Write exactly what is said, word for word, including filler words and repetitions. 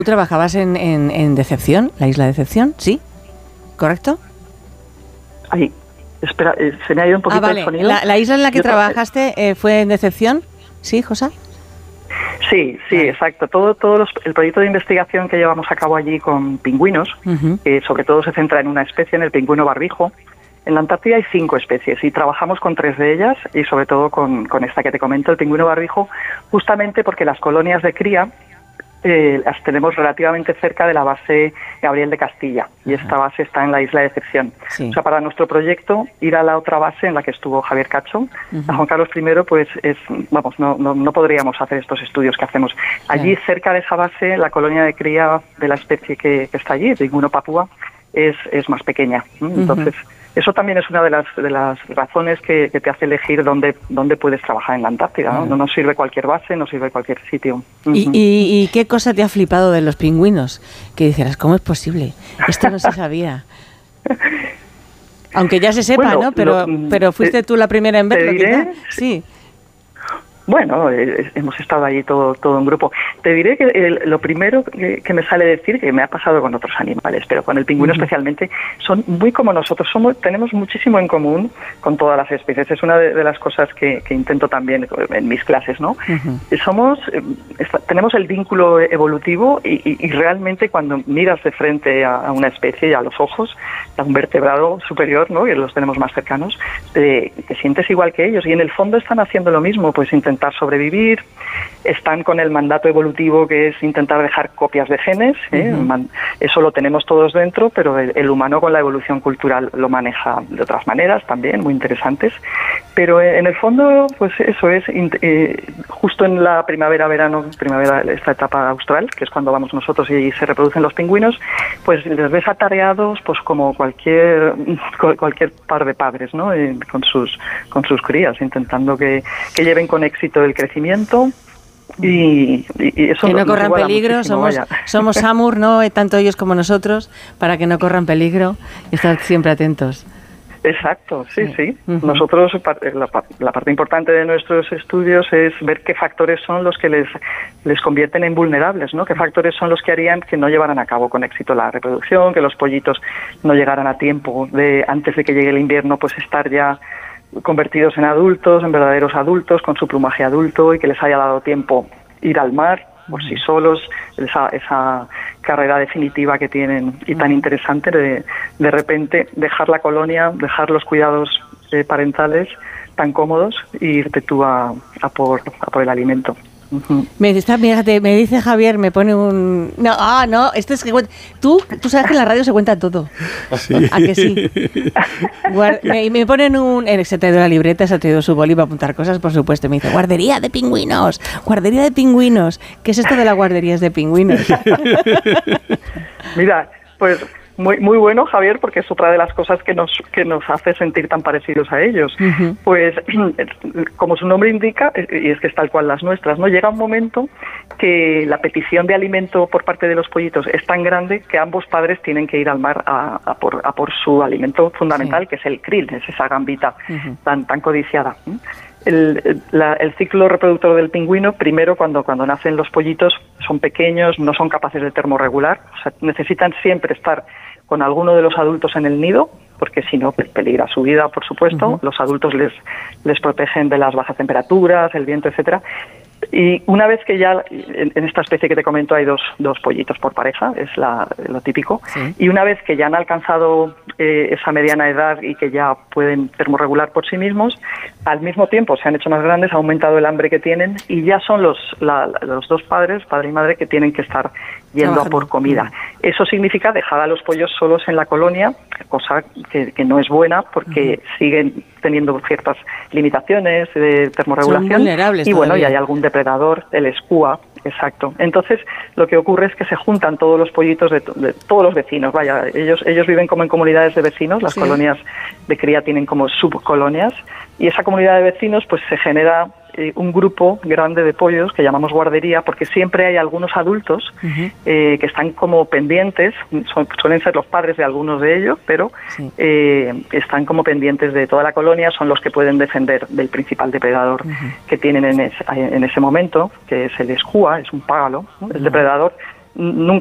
¿Tú trabajabas en, en, en Decepción, la isla de Decepción? ¿Sí? ¿Correcto? Ahí, espera, eh, se me ha ido un poquito ah, vale. el sonido. La, la isla en la que Yo trabajaste eh, fue en Decepción, ¿sí, José? Sí, sí, vale. Exacto. Todo, todo los, el proyecto de investigación que llevamos a cabo allí con pingüinos, uh-huh. eh, sobre todo se centra en una especie, en el pingüino barbijo. En la Antártida hay cinco especies y trabajamos con tres de ellas y sobre todo con, con esta que te comento, el pingüino barbijo, justamente porque las colonias de cría Eh, las tenemos relativamente cerca de la base Gabriel de Castilla y esta base está en la isla de Decepción. Sí. O sea, para nuestro proyecto ir a la otra base en la que estuvo Javier Cacho, uh-huh. a Juan Carlos primero, pues es, vamos, no, no, no podríamos hacer estos estudios que hacemos. Allí yeah. cerca de esa base, la colonia de cría de la especie que, que está allí, el pingüino papúa, es, es más pequeña. Entonces, uh-huh. eso también es una de las de las razones que, que te hace elegir dónde dónde puedes trabajar en la Antártida, ¿no? No nos sirve cualquier base, no sirve cualquier sitio. Uh-huh. ¿Y, y, ¿Y qué cosa te ha flipado de los pingüinos? Que dijeras, ¿cómo es posible? Esto no se sabía. Aunque ya se sepa, bueno, ¿no? Pero, lo, pero fuiste te, tú la primera en verlo, quizá. Sí. Bueno, eh, hemos estado allí todo todo en grupo. Te diré que el, lo primero que, que me sale decir, que me ha pasado con otros animales, pero con el pingüino uh-huh. especialmente, son muy como nosotros, somos tenemos muchísimo en común con todas las especies. Es una de, de las cosas que, que intento también en mis clases, ¿no? Uh-huh. Somos, eh, está, tenemos el vínculo evolutivo y, y, y realmente cuando miras de frente a, a una especie y a los ojos, a un vertebrado superior, ¿no? Que los tenemos más cercanos, eh, te sientes igual que ellos y en el fondo están haciendo lo mismo, pues intentar sobrevivir, están con el mandato evolutivo que es intentar dejar copias de genes, ¿eh? uh-huh. Eso lo tenemos todos dentro, pero el, el humano con la evolución cultural lo maneja de otras maneras también, muy interesantes, pero en el fondo, pues eso es, eh, justo en la primavera-verano, primavera, esta etapa austral, que es cuando vamos nosotros y se reproducen los pingüinos, pues les ves atareados pues como cualquier cualquier par de padres, ¿no? Eh, con sus con sus crías, intentando que, que lleven con éxito el crecimiento y, y, y eso que no corran peligro, somos vaya. somos Samur, ¿no? Tanto ellos como nosotros, para que no corran peligro y estar siempre atentos. Exacto, sí, sí. sí. Uh-huh. Nosotros, la, la parte importante de nuestros estudios es ver qué factores son los que les, les convierten en vulnerables, ¿no? Qué factores son los que harían que no llevaran a cabo con éxito la reproducción, que los pollitos no llegaran a tiempo de antes de que llegue el invierno, pues estar ya convertidos en adultos, en verdaderos adultos, con su plumaje adulto y que les haya dado tiempo ir al mar por sí solos, esa, esa carrera definitiva que tienen y tan interesante de de repente dejar la colonia, dejar los cuidados eh, parentales tan cómodos e irte tú a, a, por, a por el alimento. Uh-huh. Me, está, fíjate, me dice Javier, me pone un... No, ah, no, esto es que... Tú, tú sabes que en la radio se cuenta todo. ¿Sí? ¿A que sí? Guard, me, me ponen un... Se ha traído la libreta, se ha traído su boli para apuntar cosas, por supuesto. Me dice, guardería de pingüinos, guardería de pingüinos. ¿Qué es esto de las guarderías de pingüinos? Mira, pues... Muy muy bueno, Javier, porque es otra de las cosas que nos que nos hace sentir tan parecidos a ellos. Uh-huh. Pues, como su nombre indica, y es que es tal cual las nuestras, ¿no? Llega un momento que la petición de alimento por parte de los pollitos es tan grande que ambos padres tienen que ir al mar a, a, por, a por su alimento fundamental, sí. que es el krill, es esa gambita uh-huh. tan tan codiciada. El, la, el ciclo reproductor del pingüino, primero cuando, cuando nacen los pollitos, son pequeños, no son capaces de termorregular, o sea, necesitan siempre estar con alguno de los adultos en el nido, porque si no, peligra su vida, por supuesto. Uh-huh. Los adultos les, les protegen de las bajas temperaturas, el viento, etcétera. Y una vez que ya, en, en esta especie que te comento, hay dos, dos pollitos por pareja, es la, lo típico, sí. y una vez que ya han alcanzado eh, esa mediana edad y que ya pueden termorregular por sí mismos, al mismo tiempo se han hecho más grandes, ha aumentado el hambre que tienen y ya son los, la, los dos padres, padre y madre, que tienen que estar yendo a por comida. Uh-huh. Eso significa dejar a los pollos solos en la colonia, cosa que, que no es buena porque uh-huh. siguen teniendo ciertas limitaciones de termorregulación. Son vulnerables y bueno, todavía. y hay algún depredador, el escúa, exacto. Entonces, lo que ocurre es que se juntan todos los pollitos de, de todos los vecinos, vaya, ellos ellos viven como en comunidades de vecinos, las sí. colonias de cría tienen como subcolonias, y esa comunidad de vecinos pues se genera eh, un grupo grande de pollos que llamamos guardería, porque siempre hay algunos adultos uh-huh. eh, que están como pendientes, son, suelen ser los padres de algunos de ellos, pero sí. eh, están como pendientes de toda la colonia, son los que pueden defender del principal depredador uh-huh. que tienen en ese, en ese momento, que es el escúa, es un págalo, ¿no? Uh-huh. El depredador nunca